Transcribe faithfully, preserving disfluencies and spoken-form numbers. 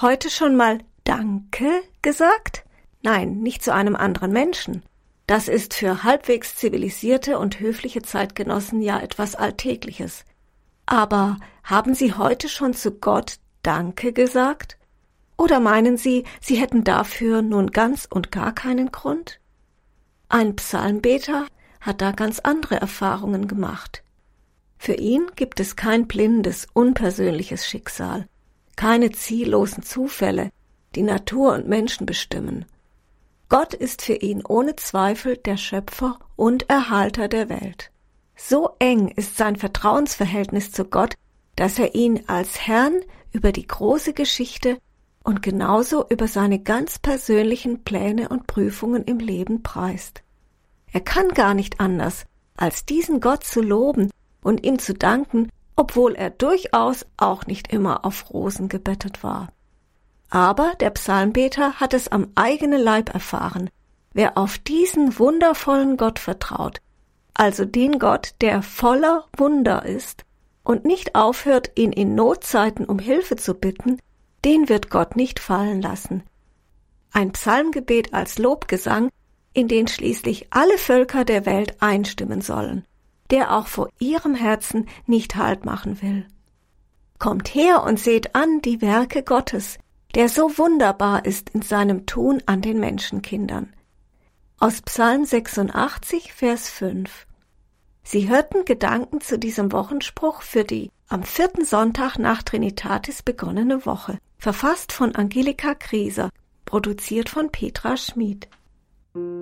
heute schon mal Danke gesagt? Nein, nicht zu einem anderen Menschen. Das ist für halbwegs zivilisierte und höfliche Zeitgenossen ja etwas Alltägliches. Aber haben Sie heute schon zu Gott Danke gesagt? Oder meinen Sie, Sie hätten dafür nun ganz und gar keinen Grund? Ein Psalmbeter hat da ganz andere Erfahrungen gemacht. Für ihn gibt es kein blindes, unpersönliches Schicksal, keine ziellosen Zufälle, die Natur und Menschen bestimmen. Gott ist für ihn ohne Zweifel der Schöpfer und Erhalter der Welt. So eng ist sein Vertrauensverhältnis zu Gott, dass er ihn als Herrn über die große Geschichte und genauso über seine ganz persönlichen Pläne und Prüfungen im Leben preist. Er kann gar nicht anders, als diesen Gott zu loben und ihm zu danken, obwohl er durchaus auch nicht immer auf Rosen gebettet war. Aber der Psalmbeter hat es am eigenen Leib erfahren. Wer auf diesen wundervollen Gott vertraut, also den Gott, der voller Wunder ist und nicht aufhört, ihn in Notzeiten um Hilfe zu bitten, den wird Gott nicht fallen lassen. Ein Psalmgebet als Lobgesang, in den schließlich alle Völker der Welt einstimmen sollen, der auch vor ihrem Herzen nicht Halt machen will. Kommt her und seht an die Werke Gottes, der so wunderbar ist in seinem Tun an den Menschenkindern. Aus Psalm sechsundachtzig, Vers fünf. Sie hörten Gedanken zu diesem Wochenspruch für die am vierten Sonntag nach Trinitatis begonnene Woche, verfasst von Angelika Grieser, produziert von Petra Schmid.